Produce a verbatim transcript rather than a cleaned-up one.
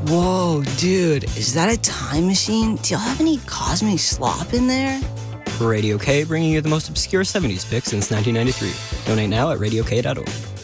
Whoa, dude, is that a time machine? Do y'all have any cosmic slop in there? Radio K, bringing you the most obscure seventies picks since nineteen ninety-three. Donate now at radio k dot org.